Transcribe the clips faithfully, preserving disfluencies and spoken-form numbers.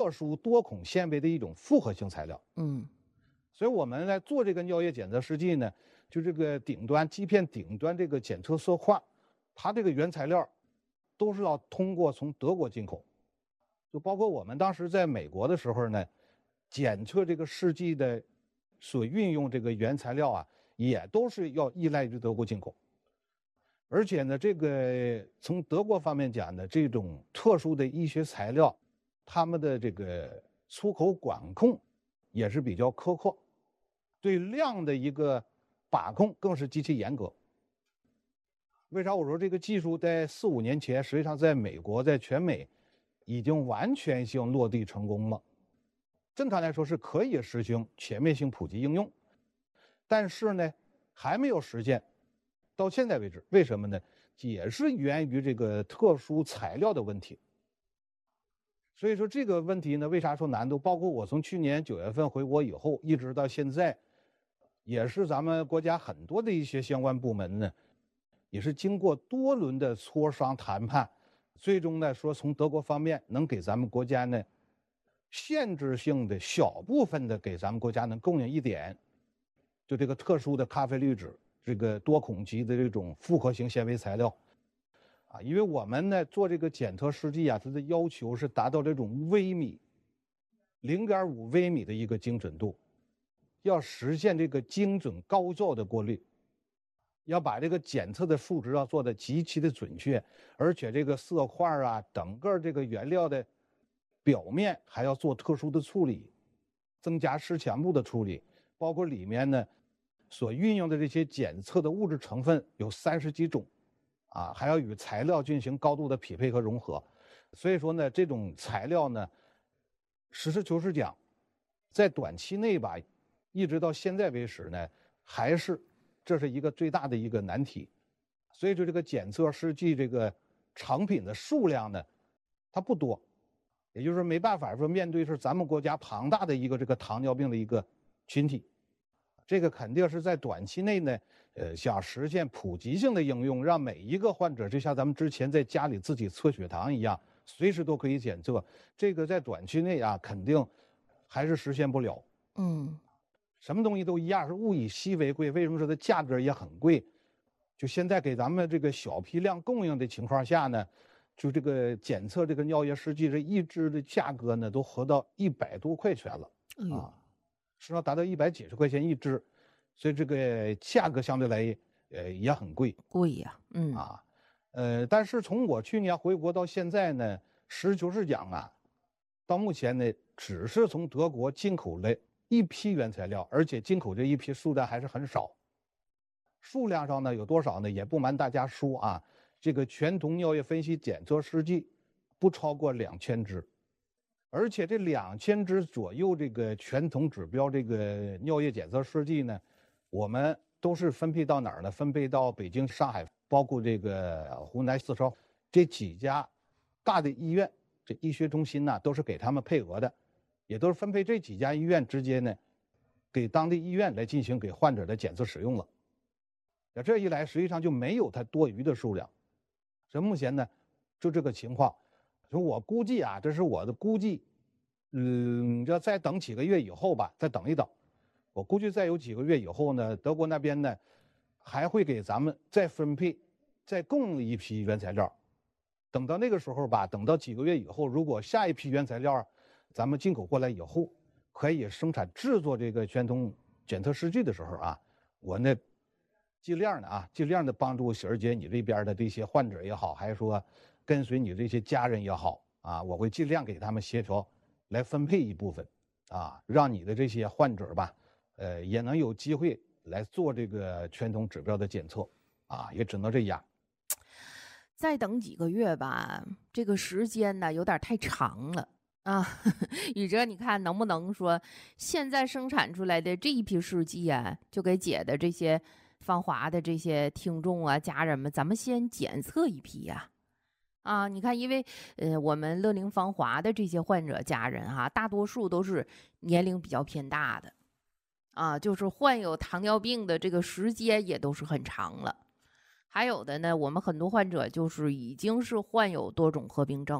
特殊多孔纤维的一种复合性材料。 嗯， 所以我们来做这个尿液检测试剂呢，就这个顶端基片顶端这个检测色块，它这个原材料都是要通过从德国进口，就包括我们当时在美国的时候呢，检测这个试剂的所运用这个原材料啊，也都是要依赖于德国进口。而且呢，这个从德国方面讲呢，这种特殊的医学材料，他们的这个出口管控也是比较苛刻，对量的一个把控更是极其严格。为啥我说这个技术在四五年前，实际上在美国，在全美已经完全性落地成功了？正常来说是可以实行全面性普及应用，但是呢，还没有实现。到现在为止，为什么呢？也是源于这个特殊材料的问题。所以说这个问题呢，为啥说难度？包括我从去年九月份回国以后，一直到现在，也是咱们国家很多的一些相关部门呢，也是经过多轮的磋商谈判，最终呢说从德国方面能给咱们国家呢限制性的小部分的给咱们国家能供应一点，就这个特殊的咖啡滤纸，这个多孔级的这种复合型纤维材料。啊，因为我们呢做这个检测试剂啊，它的要求是达到这种微米，零点五微米的一个精准度，要实现这个精准高效的过滤，要把这个检测的数值要做的极其的准确，而且这个色块啊，整个这个原料的表面还要做特殊的处理，增加湿强度的处理，包括里面呢所运用的这些检测的物质成分有三十几种。啊，还要与材料进行高度的匹配和融合，所以说呢，这种材料呢，实事求是讲，在短期内吧，一直到现在为止呢，还是这是一个最大的一个难题。所以说，这个检测试剂这个成品的数量呢，它不多，也就是没办法说面对是咱们国家庞大的一个这个糖尿病的一个群体，这个肯定是在短期内呢。呃，想实现普及性的应用，让每一个患者就像咱们之前在家里自己测血糖一样，随时都可以检测。这个在短期内啊，肯定还是实现不了。 嗯， 什么东西都一样，是物以稀为贵。为什么说它价格也很贵？就现在给咱们这个小批量供应的情况下呢，就这个检测这个尿液试剂这一支的价格呢，都合到一百多块钱了、嗯、啊，实际上达到一百几十块钱一支。所以这个价格相对来，呃，也很贵， 贵呀，嗯啊，呃，但是从我去年回国到现在呢，实事求是讲啊，到目前呢，只是从德国进口了一批原材料，而且进口这一批数量还是很少。数量上呢有多少呢？也不瞒大家说啊，这个全瞳尿液分析检测试剂不超过两千支。而且这两千支左右这个全瞳指标这个尿液检测试剂呢，我们都是分配到哪儿呢？分配到北京、上海，包括这个湖南、四川这几家大的医院，这医学中心呢，都是给他们配额的，也都是分配这几家医院直接呢，给当地医院来进行给患者的检测使用了。那这一来，实际上就没有它多余的数量。所以目前呢，就这个情况。所以我估计啊，这是我的估计，嗯，要再等几个月以后吧，再等一等。我估计再有几个月以后呢，德国那边呢还会给咱们再分配、再供应一批原材料。等到那个时候吧，等到几个月以后，如果下一批原材料咱们进口过来以后，可以生产制作这个全瞳检测试剂的时候啊，我呢尽量的啊，尽量的帮助喜儿姐你这边的这些患者也好，还是说跟随你这些家人也好啊，我会尽量给他们协调来分配一部分啊，让你的这些患者吧，呃，也能有机会来做这个全瞳指标的检测啊，也只能这样。 再等几个月吧，这个时间呢有点太长了啊。宇哲，你看能不能说现在生产出来的这一批试剂啊，就给姐的这些芳华的这些听众啊、家人们，咱们先检测一批呀、啊。啊，你看，因为呃，我们乐龄芳华的这些患者家人哈、啊，大多数都是年龄比较偏大的，啊，就是患有糖尿病的这个时间也都是很长了。还有的呢，我们很多患者就是已经是患有多种合并症了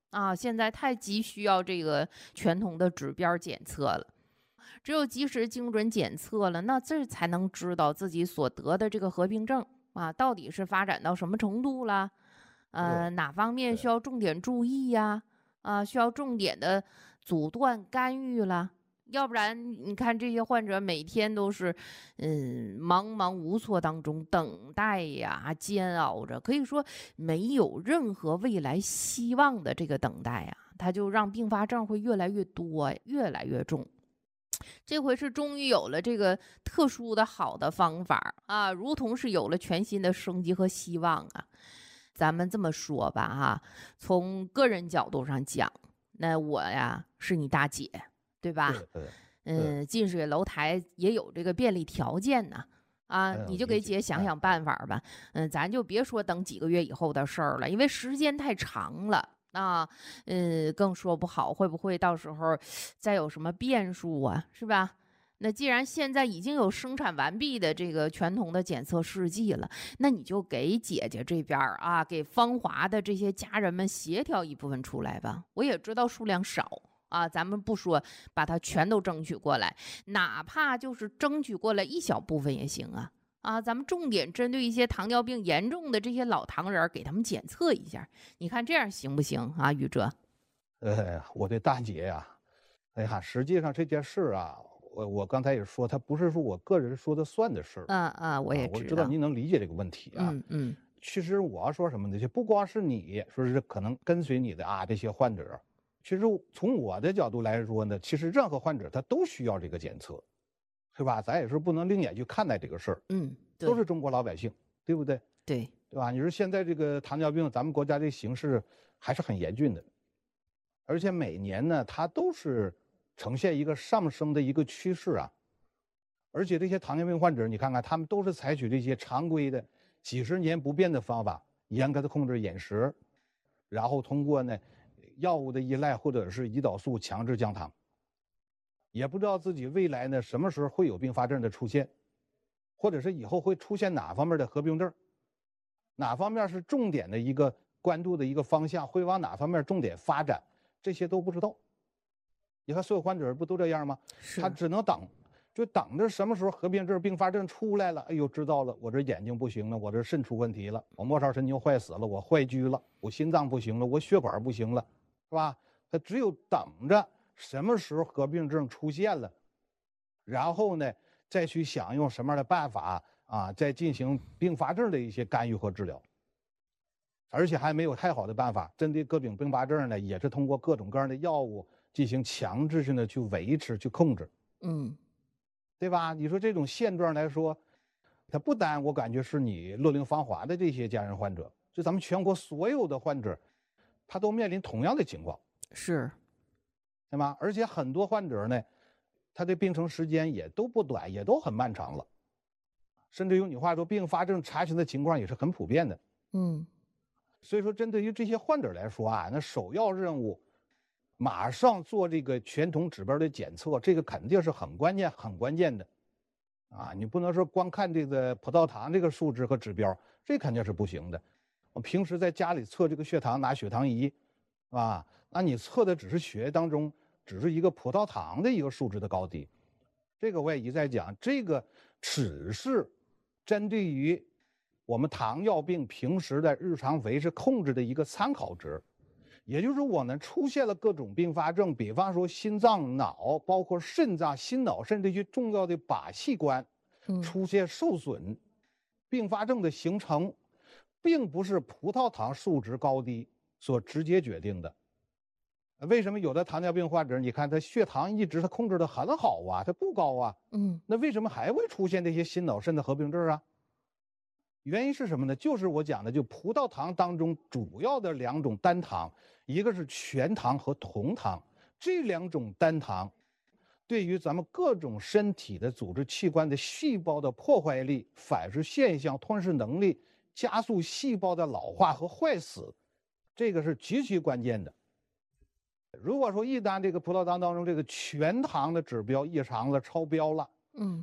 啊，现在太急需要这个全瞳的指标检测了。只有及时精准检测了，那这才能知道自己所得的这个合并症啊，到底是发展到什么程度了，呃，哪方面需要重点注意呀？啊，需要重点的阻断干预了。要不然，你看这些患者每天都是，嗯，茫茫无措当中等待呀，煎熬着，可以说没有任何未来希望的这个等待啊，它就让并发症会越来越多，越来越重。这回是终于有了这个特殊的好的方法啊，如同是有了全新的生机和希望啊。咱们这么说吧哈，从个人角度上讲，那我呀是你大姐，对吧？ 对对嗯，近水楼台也有这个便利条件呢。啊， 嗯你就给理解姐想想办法吧。嗯，咱就别说等几个月以后的事儿了，因为时间太长了。啊，嗯，更说不好会不会到时候再有什么变数啊，是吧？那既然现在已经有生产完毕的这个全瞳的检测试剂了，那你就给姐姐这边儿啊，给芳华的这些家人们协调一部分出来吧。我也知道数量少啊，咱们不说把它全都争取过来，哪怕就是争取过来一小部分也行啊。啊，咱们重点针对一些糖尿病严重的这些老糖人，给他们检测一下，你看这样行不行啊，宇哲？ 呃，我的大姐呀，哎呀，实际上这件事啊，我我刚才也说，它不是说我个人说的算的事儿。 嗯嗯，我啊， 也知道。 我知道您能理解这个问题啊。 嗯嗯其实我要说什么呢？就不光是你说是可能跟随你的啊这些患者，其实从我的角度来说呢，其实任何患者他都需要这个检测，是吧？咱也是不能另眼去看待这个事儿， 嗯，对都是中国老百姓，对不对？ 对， 对吧？你说现在这个糖尿病，咱们国家这形势还是很严峻的，而且每年呢，它都是呈现一个上升的一个趋势啊。而且这些糖尿病患者，你看看，他们都是采取这些常规的、几十年不变的方法，严格的控制饮食，然后通过呢药物的依赖或者是胰岛素强制降糖，也不知道自己未来呢什么时候会有并发症的出现，或者是以后会出现哪方面的合并症，哪方面是重点的一个关注的一个方向，会往哪方面重点发展，这些都不知道。你看所有患者不都这样吗？他只能等。就等着什么时候合并症、并发症出来了，哎呦，知道了，我这眼睛不行了，我这肾出问题了，我末梢神经坏死了，我坏疽了，我心脏不行了，我血管不行了，是吧？他只有等着什么时候合并症出现了，然后呢，再去想用什么样的办法啊，再进行并发症的一些干预和治疗。而且还没有太好的办法，针对各种并发症呢，也是通过各种各样的药物进行强制性的去维持、去控制。 嗯。 对吧？你说这种现状来说，它不单我感觉是你乐龄芳华的这些家人患者，就咱们全国所有的患者，他都面临同样的情况， 是， 对吗？而且很多患者呢，他的病程时间也都不短，也都很漫长了，甚至用你话说，并发症查询的情况也是很普遍的。 嗯， 所以说，针对于这些患者来说啊，那首要任务。马上做这个全瞳指标的检测，这个肯定是很关键、很关键的，啊，你不能说光看这个葡萄糖这个数值和指标，这肯定是不行的。我平时在家里测这个血糖，拿血糖仪，啊，那你测的只是血液当中只是一个葡萄糖的一个数值的高低，这个我也一再讲，这个只是针对于我们糖尿病平时的日常维持控制的一个参考值。也就是我们出现了各种并发症，比方说心脏、脑，包括肾脏、心脑肾这些重要的靶器官出现受损，并发症的形成，并不是葡萄糖数值高低所直接决定的。为什么有的糖尿病患者，你看他血糖一直他控制的很好啊，他不高啊， 嗯， 那为什么还会出现这些心脑肾的合并症啊？原因是什么呢？就是我讲的，就葡萄糖当中主要的两种单糖，一个是全糖和酮糖，这两种单糖对于咱们各种身体的组织器官的细胞的破坏力、反射现象、吞噬能力、加速细胞的老化和坏死，这个是极其关键的。如果说一旦这个葡萄糖当中这个全糖的指标异常了、超标了， 嗯，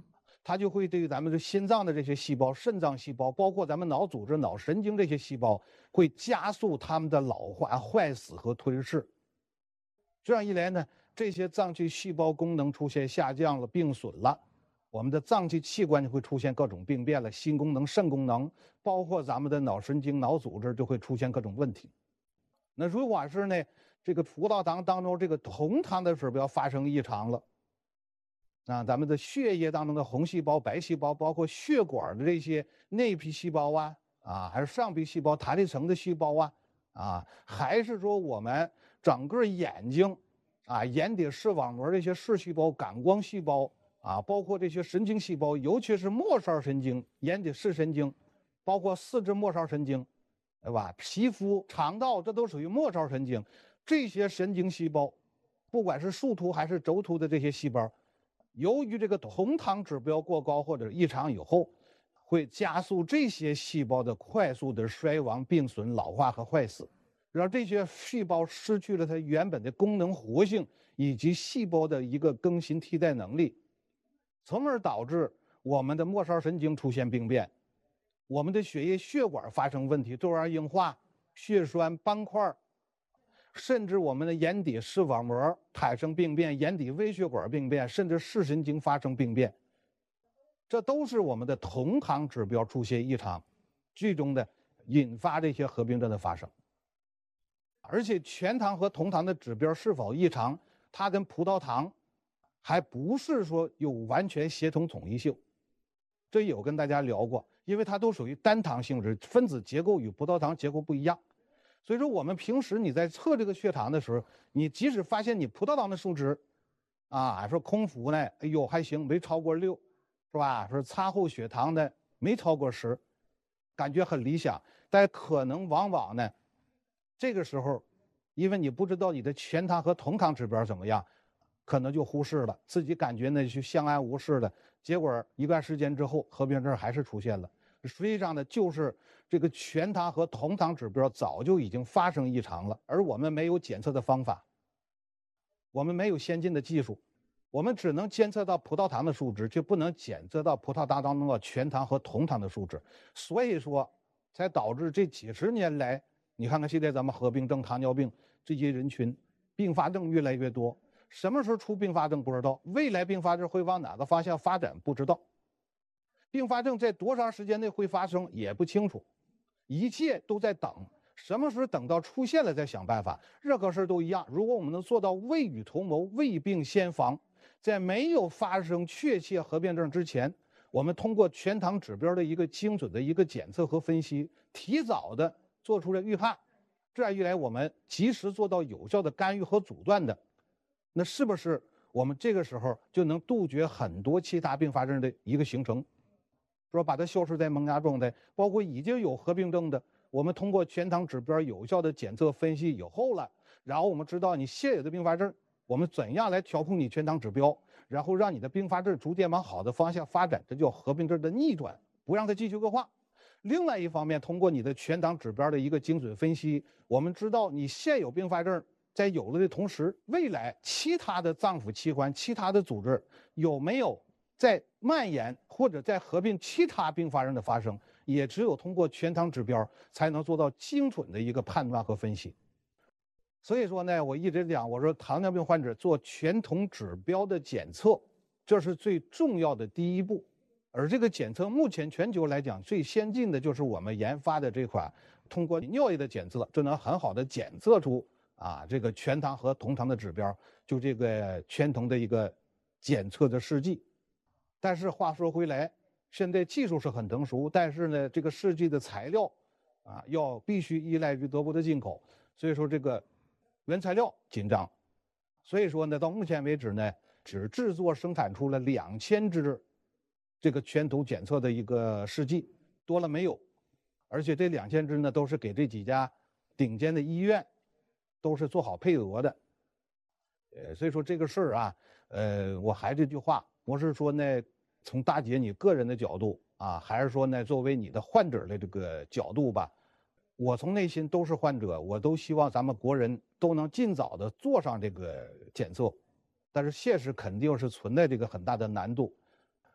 它就会对咱们的心脏的这些细胞、肾脏细胞，包括咱们脑组织、脑神经这些细胞，会加速它们的老化、坏死和吞噬。这样一来呢，这些脏器细胞功能出现下降了、病损了，我们的脏器器官就会出现各种病变了，心功能、肾功能，包括咱们的脑神经、脑组织就会出现各种问题。那如果是呢，这个葡萄糖当中这个红糖的指标发生异常了，啊，咱们的血液当中的红细胞、白细胞，包括血管的这些内皮细胞啊，啊，还是上皮细胞、弹力层的细胞啊，啊，还是说我们整个眼睛啊、眼底视网膜这些视细胞、感光细胞啊，包括这些神经细胞，尤其是末梢神经、眼底视神经，包括四肢末梢神经，对吧？皮肤、肠道，这都属于末梢神经。这些神经细胞，不管是树突还是轴突的这些细胞，由于这个红糖指标过高或者异常以后，会加速这些细胞的快速的衰亡、病损、老化和坏死，让这些细胞失去了它原本的功能活性以及细胞的一个更新替代能力，从而导致我们的末梢神经出现病变，我们的血液血管发生问题，窦样硬化、血栓、斑块，甚至我们的眼底视网膜产生病变，眼底微血管病变，甚至视神经发生病变，这都是我们的酮糖指标出现异常，最终的引发这些合并症的发生。而且全糖和酮糖的指标是否异常，它跟葡萄糖还不是说有完全协同统一性，这有跟大家聊过，因为它都属于单糖性质，分子结构与葡萄糖结构不一样。所以说我们平时你在测这个血糖的时候，你即使发现你葡萄糖的数值啊，说空腹呢，哎呦还行，没超过六，是吧？说餐后血糖呢没超过十，感觉很理想，但可能往往呢，这个时候，因为你不知道你的全糖和酮糖指标怎么样，可能就忽视了，自己感觉呢就相安无事的，结果一段时间之后，合并症还是出现了。实际上呢，就是这个全糖和酮糖指标早就已经发生异常了，而我们没有检测的方法，我们没有先进的技术，我们只能监测到葡萄糖的数值，却不能检测到葡萄糖当中的全糖和酮糖的数值，所以说才导致这几十年来，你看看现在咱们合并症、糖尿病这些人群，并发症越来越多。什么时候出并发症不知道，未来并发症会往哪个方向发展不知道，并发症在多长时间内会发生也不清楚，一切都在等，什么时候等到出现了再想办法。任何事都一样，如果我们能做到未雨绸缪、未病先防，在没有发生确切合并症之前，我们通过全糖指标的一个精准的一个检测和分析，提早的做出了预判，这样一来，我们及时做到有效的干预和阻断的，那是不是我们这个时候就能杜绝很多其他并发症的一个形成？说把它消失在萌芽状态，包括已经有合并症的，我们通过全糖指标有效的检测分析以后了，然后我们知道你现有的并发症，我们怎样来调控你全糖指标，然后让你的并发症逐渐往好的方向发展，这叫合并症的逆转，不让它继续恶化。另外一方面，通过你的全糖指标的一个精准分析，我们知道你现有并发症在有了的同时，未来其他的脏腑器官、其他的组织有没有在蔓延或者在合并其他并发症的发生，也只有通过全糖指标才能做到精准的一个判断和分析。所以说呢，我一直讲，我说糖尿病患者做全酮指标的检测，这是最重要的第一步。而这个检测目前全球来讲最先进的就是我们研发的这款通过尿液的检测就能很好的检测出啊这个全糖和酮糖的指标，就这个全酮的一个检测的试剂。但是话说回来，现在技术是很成熟，但是呢这个试剂的材料啊要必须依赖于德国的进口，所以说这个原材料紧张。所以说呢到目前为止呢只制作生产出了两千支这个全酮检测的一个试剂，多了没有，而且这两千支呢都是给这几家顶尖的医院都是做好配额的。呃，所以说这个事儿啊，呃，我还这句话，不是说呢从大姐你个人的角度啊，还是说呢作为你的患者的这个角度吧，我从内心都是患者，我都希望咱们国人都能尽早的做上这个检测，但是现实肯定是存在这个很大的难度。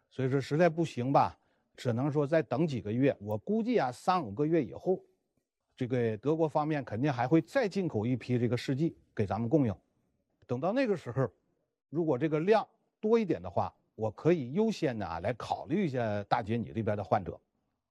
所以说实在不行吧，只能说再等几个月。我估计啊，三五个月以后，这个德国方面肯定还会再进口一批这个试剂给咱们供应。等到那个时候，如果这个量多一点的话，我可以优先的啊来考虑一下大姐你这边的患者。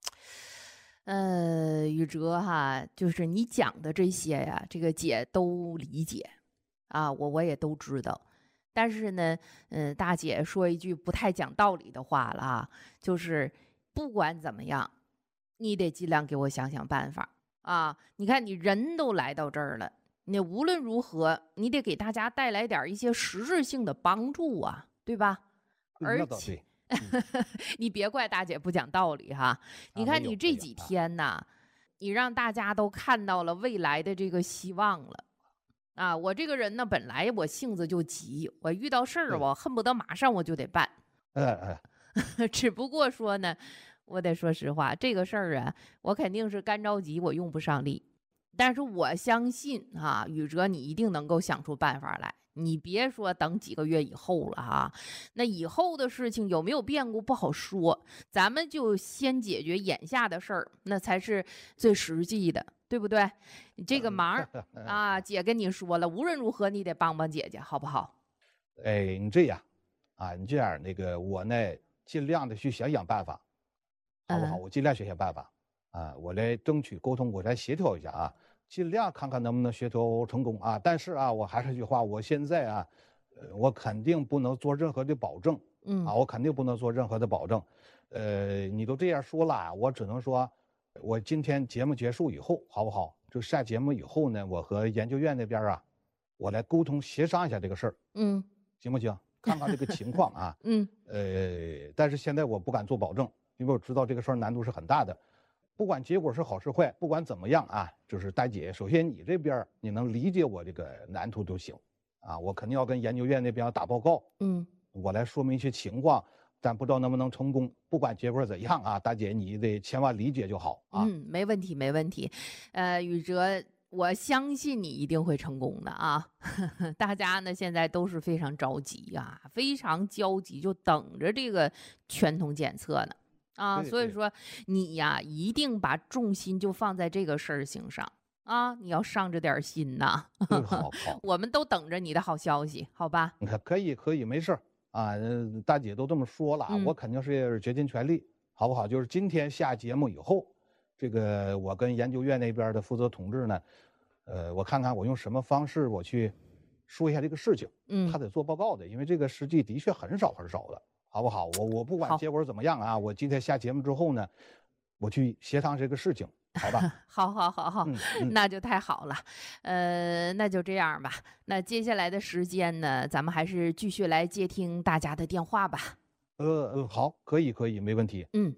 呃，宇哲哈，就是你讲的这些呀，这个姐都理解啊，我我也都知道。但是呢，嗯，大姐说一句不太讲道理的话了啊，就是不管怎么样，你得尽量给我想想办法啊。你看，你人都来到这儿了，你无论如何，你得给大家带来点一些实质性的帮助啊，对吧？而且。你别怪大姐不讲道理哈，你看你这几天呢，你让大家都看到了未来的这个希望了啊！我这个人呢，本来我性子就急，我遇到事儿我恨不得马上我就得办。 哎哎， 只不过说呢，我得说实话，这个事儿啊，我肯定是干着急，我用不上力。但是我相信哈、啊，宇哲你一定能够想出办法来。你别说等几个月以后了哈，那以后的事情有没有变故不好说，咱们就先解决眼下的事儿，那才是最实际的，对不对？你这个忙啊，姐跟你说了，无论如何你得帮帮姐姐，好不好？ 哎，你这样啊，你这样那个我呢，尽量的去想想办法，好不好？ 嗯、 我尽量想想办法啊，我来争取沟通，我来协调一下啊。尽量看看能不能协调成功啊！但是啊，我还是那句话，我现在啊，呃，我肯定不能做任何的保证， 嗯啊，我肯定不能做任何的保证。呃，你都这样说了，我只能说，我今天节目结束以后，好不好？就下节目以后呢，我和研究院那边啊，我来沟通协商一下这个事儿， 嗯， 行不行？看看这个情况啊， 嗯， 呃，但是现在我不敢做保证，因为我知道这个事儿难度是很大的。不管结果是好是坏，不管怎么样啊，就是大姐，首先你这边你能理解我这个难度就行，啊，我肯定要跟研究院那边要打报告， 嗯， 我来说明一些情况，但不知道能不能成功。不管结果怎样啊，大姐你得千万理解就好啊。 嗯，没问题，没问题。呃，宇哲，我相信你一定会成功的啊！大家呢现在都是非常着急啊，非常焦急，就等着这个全通检测呢。啊，所以说你呀，一定把重心就放在这个事儿情上啊！你要上着点心呐。 好好， 我们都等着你的好消息，好吧？ 你看，可以可以，没事儿啊。大姐都这么说了， 嗯、 我肯定是竭尽全力，好不好？就是今天下节目以后，这个我跟研究院那边的负责同志呢，呃，我看看我用什么方式我去说一下这个事情。 嗯， 他得做报告的，因为这个实际的确很少很少的。好不好？我我不管结果怎么样啊，我今天下节目之后呢，我去协商这个事情，好吧？ 好，好，好，好， 嗯嗯、 那就太好了。呃，那就这样吧。那接下来的时间呢，咱们还是继续来接听大家的电话吧。 呃呃，好，可以可以，没问题。 嗯。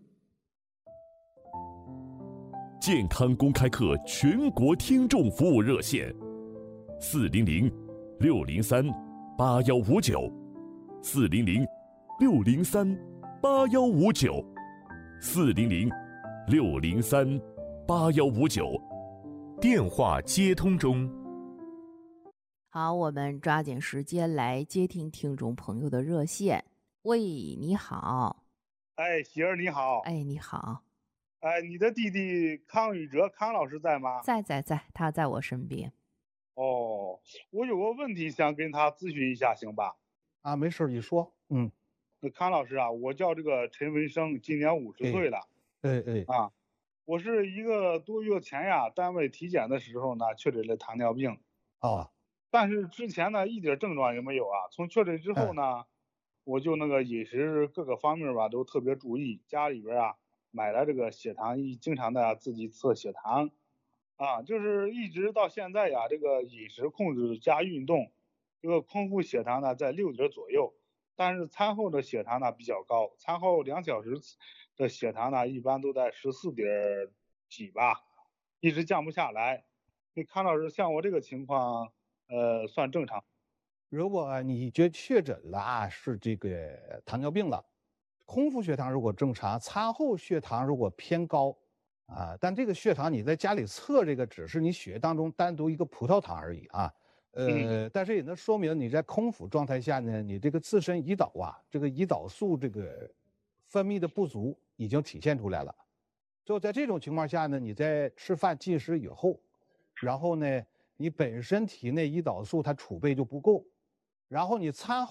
健康公开课全国听众服务热线：四零零六零三八幺五九，四零零。六零三八幺五九，四零零六零三八幺五九， 电话接通中。 好，我们抓紧时间来接听听众朋友的热线。喂，你好。 哎，喜儿你好。 哎，你好。 哎，你的弟弟康宇哲康老师在吗？ 在在在，他在我身边。 哦，我有个问题想跟他咨询一下，行吧？ 啊，没事，你说。嗯。 那康老师啊，我叫这个陈文生，今年五十岁了。 哎哎啊，我是一个多月前呀，单位体检的时候呢，确诊了糖尿病。 啊， 但是之前呢，一点症状也没有啊。从确诊之后呢，哎、我就那个饮食各个方面吧都特别注意，家里边啊买了这个血糖仪，经常的自己测血糖。啊，就是一直到现在呀，这个饮食控制加运动，这个空腹血糖呢在六点左右。但是餐后的血糖呢比较高，餐后两小时的血糖呢一般都在十四点几吧，一直降不下来。你康老师，像我这个情况，呃，算正常。 如果你觉确诊了啊，是这个糖尿病了，空腹血糖如果正常，餐后血糖如果偏高啊，但这个血糖你在家里测，这个只是你血液当中单独一个葡萄糖而已啊。呃，但是也能说明你在空腹状态下呢，你这个自身胰岛啊，这个胰岛素这个分泌的不足已经体现出来了。就在这种情况下呢，你在吃饭进食以后，然后呢，你本身体内胰岛素它储备就不够，然后你餐后